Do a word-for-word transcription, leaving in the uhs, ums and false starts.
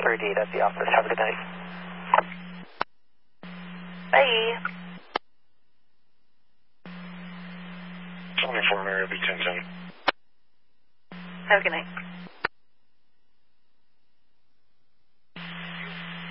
three D at the office. Have a good night. Bye. twenty-four Mary, B ten ten. Have a good night.